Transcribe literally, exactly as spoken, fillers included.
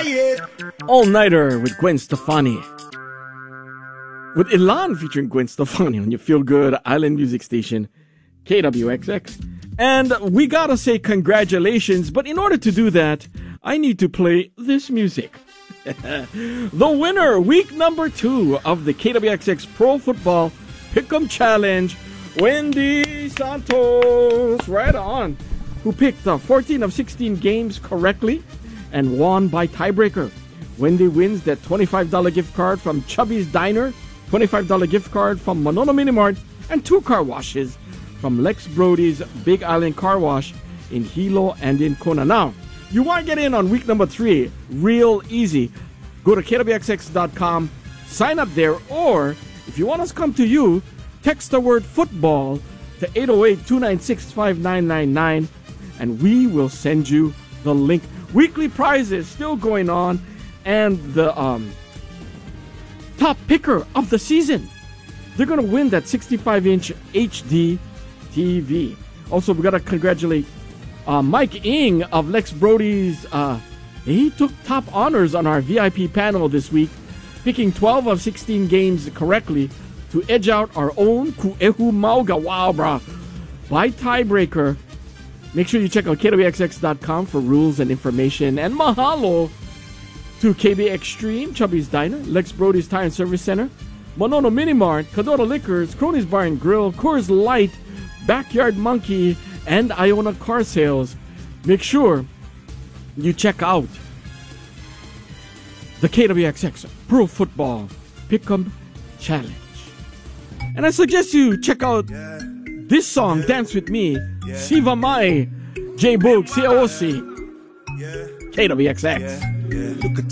All-Nighter with Gwen Stefani. With Ilan featuring Gwen Stefani on your feel-good island music station, K W X X. And we gotta say congratulations, but in order to do that, I need to play this music. The winner, week number two of the K W X X Pro Football Pick'em Challenge, Wendy Santos, right on, who picked uh, fourteen of sixteen games correctly and won by tiebreaker. Wendy wins that twenty-five dollars gift card from Chubby's Diner, twenty-five dollars gift card from Monono Mini Mart, and two car washes from Lex Brody's Big Island Car Wash in Hilo and in Kona. Now, you want to get in on week number three, real easy. Go to K W X X dot com, sign up there, or if you want us to come to you, text the word football to eight oh eight, two nine six, five nine nine nine, and we will send you the link. Weekly prizes still going on, and the um, top picker of the season, they're going to win that sixty-five inch H D T V. Also, we got to congratulate uh, Mike Ing of Lex Brody's. Uh, he took top honors on our V I P panel this week, picking twelve of sixteen games correctly to edge out our own Kuehu Mauga. Wow, brah. By tiebreaker. Make sure you check out K W X X dot com for rules and information. And mahalo to K B Extreme, Chubby's Diner, Lex Brody's Tire and Service Center, Monono Mini Mart, Cadoro Liquors, Cronies Bar and Grill, Coors Light, Backyard Monkey, and Iona Car Sales. Make sure you check out the K W X X Pro Football Pick'em Challenge. And I suggest you check out this song, Dance With Me, Siva Mai, J Boog, C O C, K W X X.